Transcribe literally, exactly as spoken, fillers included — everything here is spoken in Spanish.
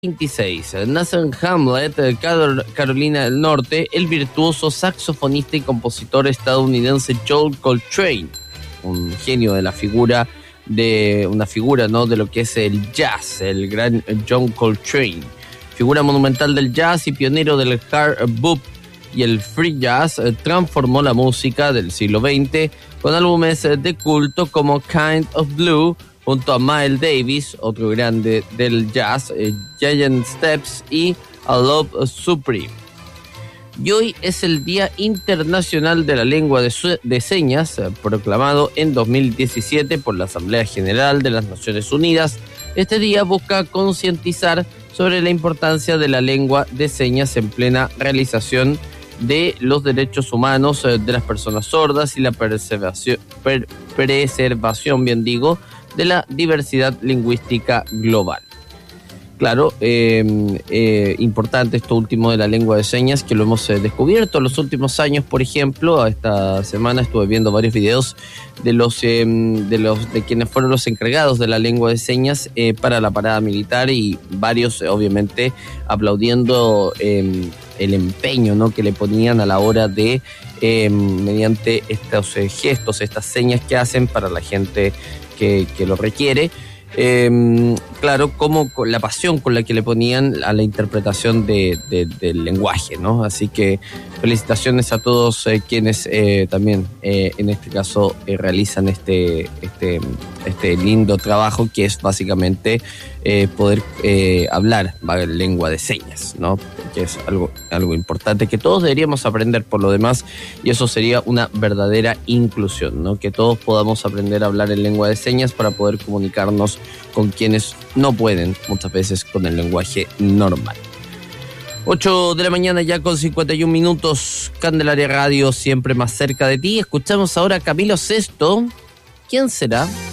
veintiséis. Nace en Hamlet, Carolina del Norte, el virtuoso saxofonista y compositor estadounidense John Coltrane, un genio de la figura de una figura, ¿no?, de lo que es el jazz, el gran John Coltrane, figura monumental del jazz y pionero del hard bop y el free jazz. Transformó la música del siglo veinte con álbumes de culto como Kind of Blue junto a Miles Davis, otro grande del jazz, eh, Giant Steps y A Love Supreme. Y hoy es el Día Internacional de la Lengua de, su- de Señas, eh, proclamado en dos mil diecisiete por la Asamblea General de las Naciones Unidas. Este día busca concientizar sobre la importancia de la lengua de señas en plena realización de los derechos humanos eh, de las personas sordas y la preservación, per- preservación, bien digo, de la diversidad lingüística global. Claro, eh, eh, importante esto último de la lengua de señas, que lo hemos eh, descubierto en los últimos años. Por ejemplo, esta semana estuve viendo varios videos de los eh, de los de quienes fueron los encargados de la lengua de señas eh, para la parada militar, y varios eh, obviamente aplaudiendo eh, el empeño, ¿no?, que le ponían a la hora de eh, mediante estos eh, gestos, estas señas que hacen para la gente que, que lo requiere. Eh, claro, como con la pasión con la que le ponían a la interpretación de, de, del lenguaje, ¿no? Así que felicitaciones a todos eh, quienes eh, también eh, en este caso eh, realizan este, este, este lindo trabajo, que es básicamente eh, poder eh, hablar lengua de señas, ¿no? Que es algo, algo importante que todos deberíamos aprender por lo demás, y eso sería una verdadera inclusión, ¿no? Que todos podamos aprender a hablar en lengua de señas para poder comunicarnos con quienes no pueden muchas veces con el lenguaje normal. ocho de la mañana ya con cincuenta y un minutos, Candelaria Radio, siempre más cerca de ti. Escuchamos ahora a Camilo Sesto. ¿Quién será?